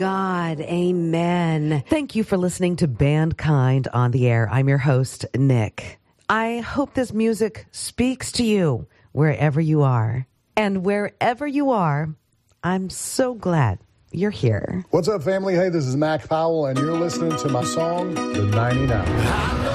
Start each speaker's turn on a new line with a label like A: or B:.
A: God, amen. Thank you for listening to Bandkind on the Air. I'm your host, Nick. I hope this music speaks to you wherever you are. And wherever you are, I'm so glad you're here.
B: What's up, family? Hey, this is Mac Powell, and you're listening to my song, The 99.